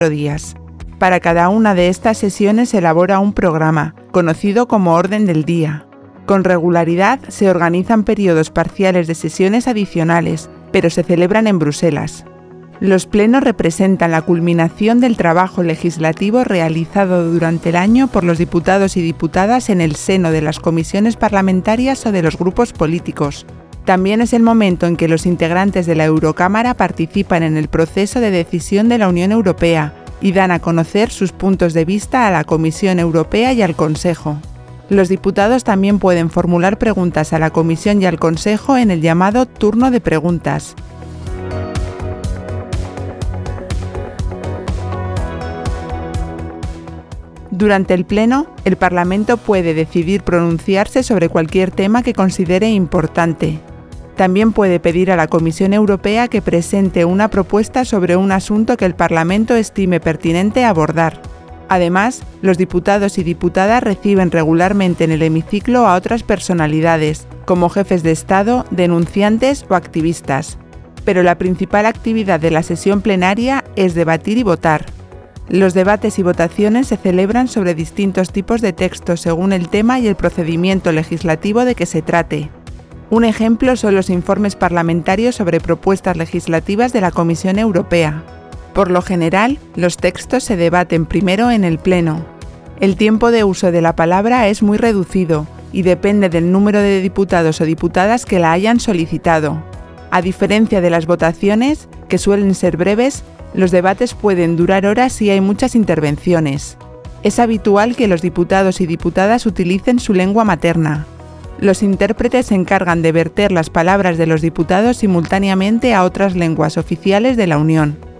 días. Para cada una de estas sesiones se elabora un programa, conocido como orden del día. Con regularidad se organizan periodos parciales de sesiones adicionales, pero se celebran en Bruselas. Los plenos representan la culminación del trabajo legislativo realizado durante el año por los diputados y diputadas en el seno de las comisiones parlamentarias o de los grupos políticos. También es el momento en que los integrantes de la Eurocámara participan en el proceso de decisión de la Unión Europea y dan a conocer sus puntos de vista a la Comisión Europea y al Consejo. Los diputados también pueden formular preguntas a la Comisión y al Consejo en el llamado turno de preguntas. Durante el Pleno, el Parlamento puede decidir pronunciarse sobre cualquier tema que considere importante. También puede pedir a la Comisión Europea que presente una propuesta sobre un asunto que el Parlamento estime pertinente abordar. Además, los diputados y diputadas reciben regularmente en el hemiciclo a otras personalidades, como jefes de Estado, denunciantes o activistas. Pero la principal actividad de la sesión plenaria es debatir y votar. Los debates y votaciones se celebran sobre distintos tipos de textos según el tema y el procedimiento legislativo de que se trate. Un ejemplo son los informes parlamentarios sobre propuestas legislativas de la Comisión Europea. Por lo general, los textos se debaten primero en el Pleno. El tiempo de uso de la palabra es muy reducido y depende del número de diputados o diputadas que la hayan solicitado. A diferencia de las votaciones, que suelen ser breves, los debates pueden durar horas si hay muchas intervenciones. Es habitual que los diputados y diputadas utilicen su lengua materna. Los intérpretes se encargan de verter las palabras de los diputados simultáneamente a otras lenguas oficiales de la Unión.